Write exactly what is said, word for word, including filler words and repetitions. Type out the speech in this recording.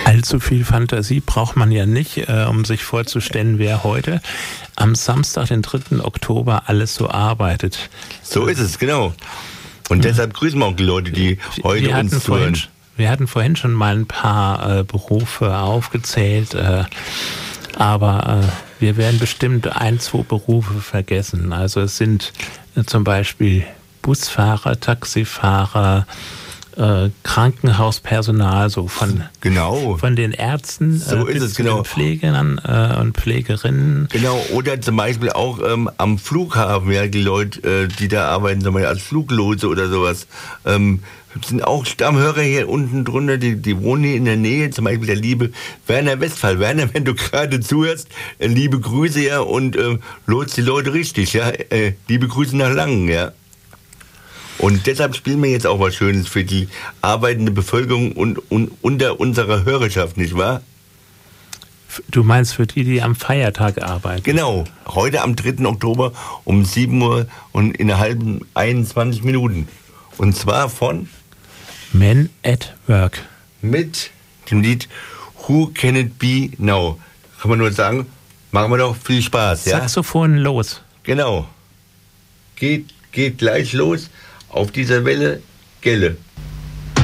Allzu viel Fantasie braucht man ja nicht, äh, um sich vorzustellen, wer heute am Samstag, den dritten Oktober, alles so arbeitet. So ist es, genau. Und deshalb grüßen wir auch die Leute, die heute wir uns zuhören. Vorhin, wir hatten vorhin schon mal ein paar äh, Berufe aufgezählt, äh, aber äh, wir werden bestimmt ein, zwei Berufe vergessen. Also es sind äh, zum Beispiel Busfahrer, Taxifahrer, Äh, Krankenhauspersonal, so von, genau. von den Ärzten so äh, bis ist es, zu genau. den Pflegern äh, und Pflegerinnen. Genau, oder zum Beispiel auch ähm, am Flughafen, ja, die Leute, äh, die da arbeiten, zum Beispiel als Fluglotse oder sowas, ähm, sind auch Stammhörer hier unten drunter, die, die wohnen hier in der Nähe, zum Beispiel der liebe Werner Westphal. Werner, wenn du gerade zuhörst, äh, liebe Grüße, ja, und äh, lotst die Leute richtig, ja, äh, liebe Grüße nach Langen, ja. Und deshalb spielen wir jetzt auch was Schönes für die arbeitende Bevölkerung und, und unter unserer Hörerschaft, nicht wahr? Du meinst für die, die am Feiertag arbeiten? Genau. Heute am dritten Oktober um sieben Uhr und in einer halben einundzwanzig Minuten. Und zwar von Men at Work. Mit dem Lied Who Can It Be Now? Kann man nur sagen, machen wir doch viel Spaß, ja? Saxophon los. Genau. Geht, geht gleich los. Auf dieser Welle, Gelle.